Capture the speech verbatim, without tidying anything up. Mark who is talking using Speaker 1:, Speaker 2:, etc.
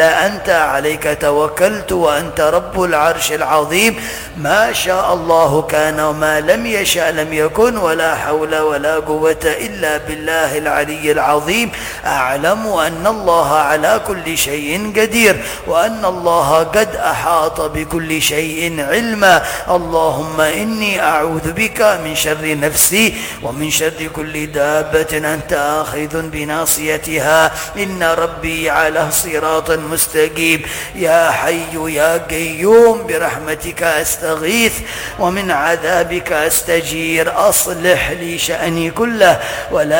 Speaker 1: أنت عليك توكلت وأنت رب العرش العظيم. ما شاء الله كان وما لم يشأ لم يكن، ولا حول ولا قوة إلا بالله العلي العظيم. أعلم أن الله على كل شيء قدير، وأن الله قد أحاط بكل شيء علما. اللهم إني أعوذ بك من شر نفسي ومن شر كل دابة أنت آخذ بناصيتها، إن ربي على صراط مستقيم. يا حي يا قيوم برحمتك أستغيث ومن عذابك أستجير. أصلح لي شأني كله ولا